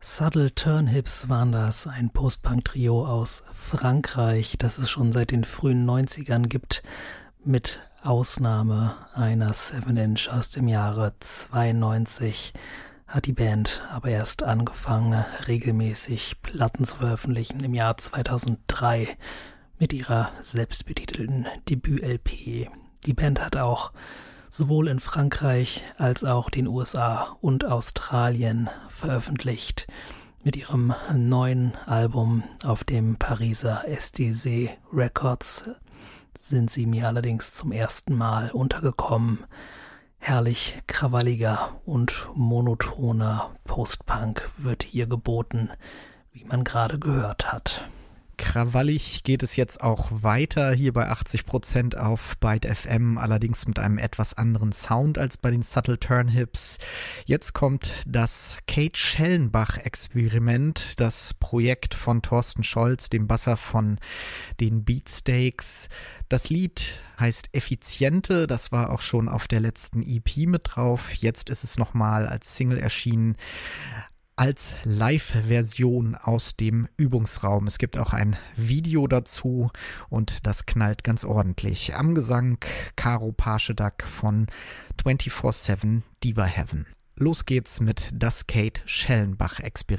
Subtle Turnhips waren das, ein Post-Punk-Trio aus Frankreich, das es schon seit den frühen 90ern gibt, mit Ausnahme einer 7-Inch aus dem Jahre 92 hat die Band aber erst angefangen, regelmäßig Platten zu veröffentlichen im Jahr 2003 mit ihrer selbstbetitelten Debüt-LP. Die Band hat auch sowohl in Frankreich als auch den USA und Australien veröffentlicht. Mit ihrem neuen Album auf dem Pariser SDC Records sind sie mir allerdings zum ersten Mal untergekommen. Herrlich krawalliger und monotoner Post-Punk wird hier geboten, wie man gerade gehört hat. Krawallig geht es jetzt auch weiter hier bei 80% auf Byte FM, allerdings mit einem etwas anderen Sound als bei den Subtle Turnhips. Jetzt kommt das Kate Schellenbach-Experiment, das Projekt von Thorsten Scholz, dem Basser von den Beatsteaks. Das Lied heißt Effiziente, das war auch schon auf der letzten EP mit drauf. Jetzt ist es nochmal als Single erschienen, als Live-Version aus dem Übungsraum. Es gibt auch ein Video dazu und das knallt ganz ordentlich. Am Gesang Caro Parschedak von 24/7 Diva Heaven. Los geht's mit das Kate Schellenbach-Experiment.